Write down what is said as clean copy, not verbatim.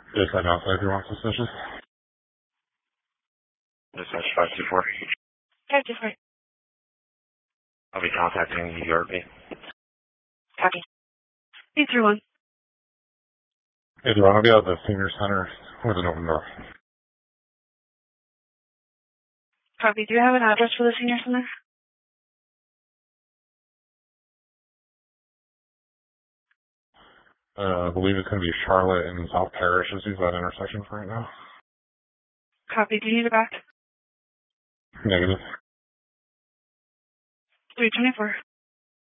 Yes, I know. If you want suspicious. Dispatch 524. 524. I'll be contacting the URB. Copy. 331. Hey, do you want to be at the senior center with an open door? Copy. Do you have an address for the senior center? I believe it's going to be Charlotte and South Parish is that intersection for right now. Copy. Do you need it back? Negative. 324.